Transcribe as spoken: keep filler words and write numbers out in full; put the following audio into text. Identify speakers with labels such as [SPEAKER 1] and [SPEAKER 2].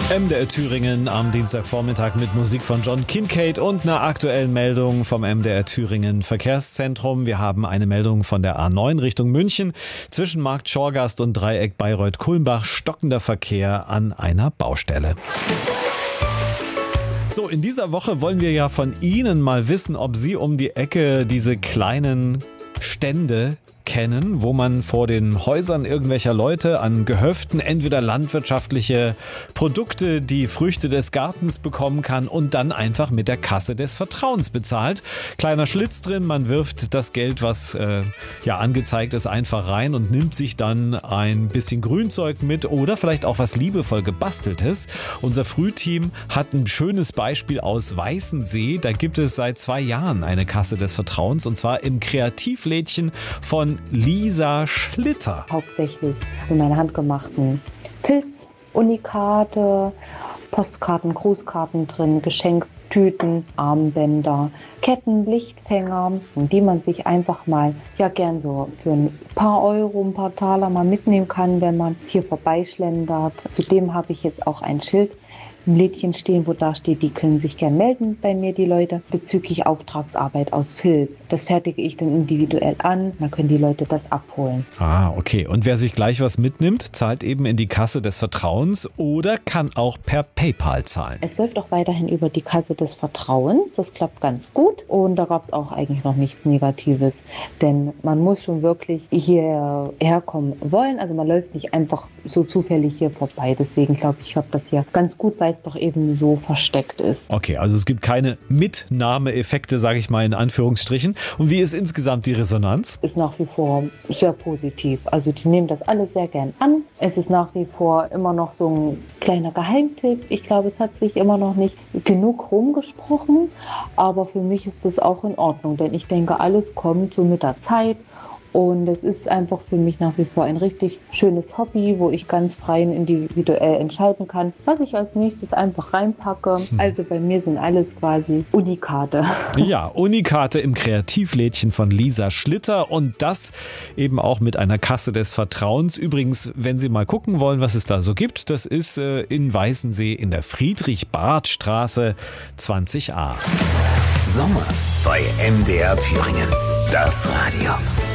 [SPEAKER 1] M D R Thüringen am Dienstagvormittag mit Musik von John Kincade und einer aktuellen Meldung vom M D R Thüringen Verkehrszentrum. Wir haben eine Meldung von der A neun Richtung München. Zwischen Markt Schorgast und Dreieck Bayreuth-Kulmbach stockender Verkehr an einer Baustelle. So, in dieser Woche wollen wir ja von Ihnen mal wissen, ob Sie um die Ecke diese kleinen Stände kennen, wo man vor den Häusern irgendwelcher Leute an Gehöften entweder landwirtschaftliche Produkte, die Früchte des Gartens bekommen kann und dann einfach mit der Kasse des Vertrauens bezahlt. Kleiner Schlitz drin, man wirft das Geld, was äh, ja angezeigt ist, einfach rein und nimmt sich dann ein bisschen Grünzeug mit oder vielleicht auch was liebevoll gebasteltes. Unser Frühteam hat ein schönes Beispiel aus Weißensee. Da gibt es seit zwei Jahren eine Kasse des Vertrauens und zwar im Kreativlädchen von Lisa Schlitter.
[SPEAKER 2] Hauptsächlich so meine handgemachten Pilz, Unikate, Postkarten, Grußkarten drin, Geschenktüten, Armbänder, Ketten, Lichtfänger, die man sich einfach mal ja gern so für ein paar Euro, ein paar Taler mal mitnehmen kann, wenn man hier vorbeischlendert. Zudem habe ich jetzt auch ein Schild im Lädchen stehen, wo da steht, die können sich gern melden bei mir, die Leute, bezüglich Auftragsarbeit aus Filz. Das fertige ich dann individuell an, dann können die Leute das abholen.
[SPEAKER 1] Ah, okay. Und wer sich gleich was mitnimmt, zahlt eben in die Kasse des Vertrauens oder kann auch per PayPal zahlen.
[SPEAKER 2] Es läuft auch weiterhin über die Kasse des Vertrauens, das klappt ganz gut und da gab es auch eigentlich noch nichts Negatives, denn man muss schon wirklich hierher kommen wollen, also man läuft nicht einfach so zufällig hier vorbei, deswegen glaube ich, ich habe das hier ganz gut, weil es doch eben so versteckt ist.
[SPEAKER 1] Okay, also es gibt keine Mitnahmeeffekte, sage ich mal in Anführungsstrichen. Und wie ist insgesamt die Resonanz?
[SPEAKER 2] Ist nach wie vor sehr positiv. Also die nehmen das alle sehr gern an. Es ist nach wie vor immer noch so ein kleiner Geheimtipp. Ich glaube, es hat sich immer noch nicht genug rumgesprochen. Aber für mich ist das auch in Ordnung, denn ich denke, alles kommt so mit der Zeit. Und es ist einfach für mich nach wie vor ein richtig schönes Hobby, wo ich ganz frei und individuell entscheiden kann, was ich als nächstes einfach reinpacke. Hm. Also bei mir sind alles quasi Unikate.
[SPEAKER 1] Ja, Unikate im Kreativlädchen von Lisa Schlitter und das eben auch mit einer Kasse des Vertrauens. Übrigens, wenn Sie mal gucken wollen, was es da so gibt, das ist äh, in Weißensee in der Friedrich-Barth-Straße zwanzig a.
[SPEAKER 3] Sommer bei M D R Thüringen. Das Radio.